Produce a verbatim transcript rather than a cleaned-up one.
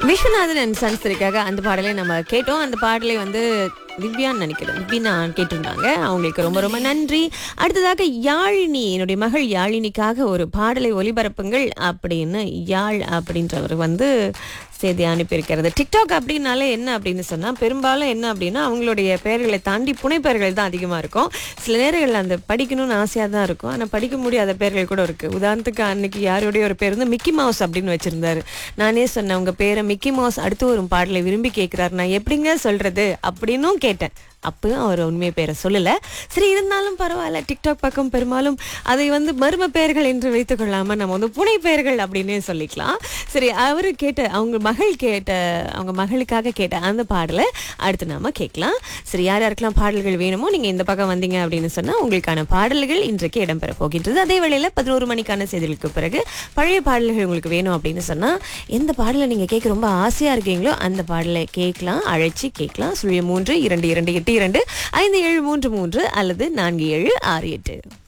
Viswanathan and சன்ஸ்தரிக்காக அந்த பாடலை நம்ம கேட்டோம். அந்த பாடலை வந்து திவ்யான்னு நினைக்கிறேன், திவ்யா கேட்டிருந்தாங்க. அவங்களுக்கு ரொம்ப ரொம்ப நன்றி. அடுத்ததாக யாழினி, என்னுடைய மகள் யாழினிக்காக ஒரு பாடலை ஒலிபரப்புங்கள் அப்படின்னு யாழ் அப்படின்றவர் வந்து செய்தி அனுப்பியிருக்கிறது. டிக்டாக் அப்படின்னாலே என்ன அப்படின்னு சொன்னால், பெரும்பாலும் என்ன அப்படின்னா அவங்களுடைய பெயர்களை தாண்டி புனைப்பெயர்கள் தான் அதிகமாக இருக்கும். சில நேரங்களில் அந்த படிக்கணும்னு ஆசையாக தான் இருக்கும், ஆனால் படிக்க முடியாத பெயர்கள் கூட இருக்குது. உதாரணத்துக்கு அன்னைக்கு யாருடைய ஒரு பேர் வந்து மிக்கி மவுஸ் அப்படின்னு வச்சுருந்தாரு. நானே சொன்னேன், உங்கள் பேரை மிக்கி மவுஸ் அடுத்து ஒரு பாடலை விரும்பி கேட்குறாரு, நான் எப்படிங்க சொல்கிறது அப்படின்னும் கேட்டேன். அப்பயும் அவர் உண்மை பேரை சொல்லலை. சரி, இருந்தாலும் பரவாயில்ல, டிக்டாக் பக்கம் பெரும்பாலும் அதை வந்து மர்ம பெயர்கள் என்று வைத்துக் கொள்ளாமல் நம்ம வந்து புனை பெயர்கள் அப்படின்னே சொல்லிக்கலாம். சரி, அவரு கேட்ட, அவங்க மகள் கேட்ட, அவங்க மகளுக்காக கேட்ட அந்த பாடலை அடுத்து நாம கேட்கலாம். சரி, யார் யாருக்கெல்லாம் பாடல்கள் வேணுமோ நீங்கள் இந்த பக்கம் வந்தீங்க அப்படின்னு சொன்னால் உங்களுக்கான பாடல்கள் இன்றைக்கு இடம்பெற போகின்றது. அதே வேளையில் பதினோரு மணிக்கான செய்திகளுக்கு பிறகு பழைய பாடல்கள் உங்களுக்கு வேணும் அப்படின்னு சொன்னால் எந்த பாடலை நீங்கள் கேட்க ரொம்ப ஆசையாக இருக்கீங்களோ அந்த பாடலை கேட்கலாம், அழைச்சி கேட்கலாம். சுழிய மூன்று இரண்டு இரண்டு எட்டு இரண்டு ஐந்து ஏழு மூன்று மூன்று அல்லது நான்கு ஏழு ஆறு எட்டு.